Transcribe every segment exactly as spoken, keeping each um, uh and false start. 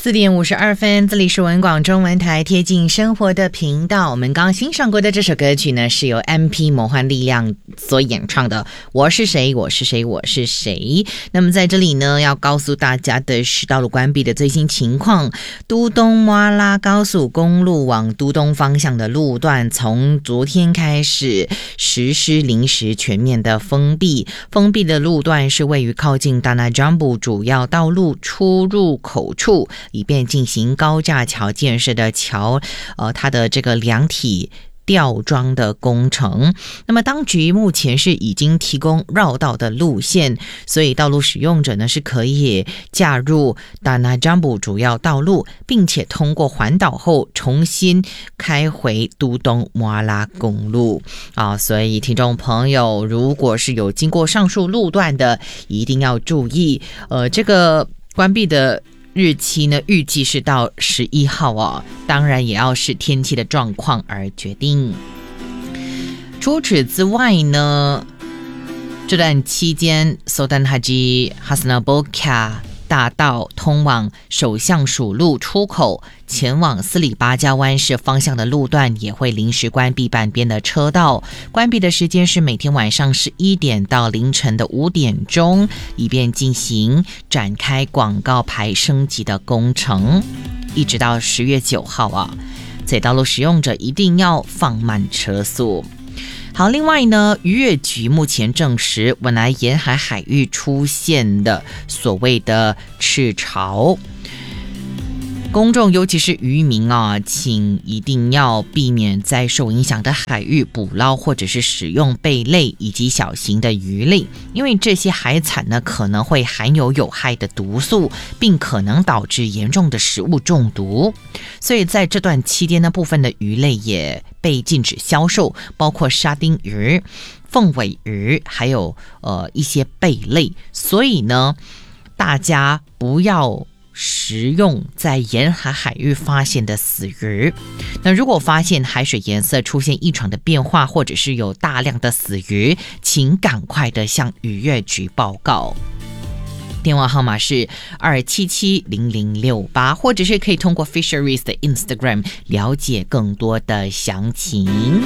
四点五十二分，这里是文广中文台贴近生活的频道。我们刚刚欣赏过的这首歌曲呢，是由 M P 魔幻力量所演唱的《我是谁我是谁我是谁》。那么在这里呢，要告诉大家的是道路关闭的最新情况。都东马拉高速公路往都东方向的路段，从昨天开始实施临时全面的封闭。封闭的路段是位于靠近达纳江布主要道路出入口处，以便进行高架桥建设的桥，呃，它的这个量体吊装的工程。那么当局目前是已经提供绕道的路线，所以道路使用者呢是可以驾入达纳江布主要道路，并且通过环岛后重新开回都东马拉公路啊。所以听众朋友，如果是有经过上述路段的，一定要注意，呃，这个关闭的日期呢，预计是到十一号哦，当然也要视天气的状况而决定。除此之外呢，这段期间 Sultan Haji Hassanal Bolkiah 大道通往首相署路出口前往斯里巴加湾市方向的路段也会临时关闭半边的车道，关闭的时间是每天晚上十一点到凌晨的五点钟，以便进行展开广告牌升级的工程，一直到十月九号啊。所以道路使用者一定要放慢车速。好，另外呢，渔业局目前证实，文莱沿海海域出现的所谓的赤潮，公众尤其是渔民啊，请一定要避免在受影响的海域捕捞或者是使用贝类以及小型的鱼类，因为这些海产呢可能会含有有害的毒素，并可能导致严重的食物中毒。所以在这段期间呢，部分的鱼类也被禁止销售，包括沙丁鱼、凤尾鱼，还有呃一些贝类。所以呢，大家不要食用在沿海海域发现的死鱼。那如果发现海水颜色出现异常的变化，或者是有大量的死鱼，请赶快的向渔业局报告。电话号码是二七七零零六八，或者是可以通过 Fisheries 的 Instagram 了解更多的详情。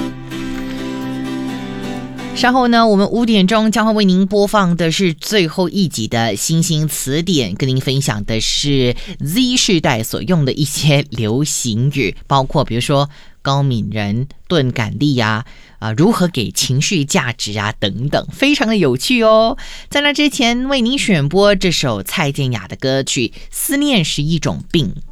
稍后呢，我们五点钟将会为您播放的是最后一集的新兴词典，跟您分享的是 Z 世代所用的一些流行语，包括比如说高敏人、钝感力啊，啊，如何给情绪价值啊等等，非常的有趣哦。在那之前，为您选播这首蔡健雅的歌曲《思念是一种病》。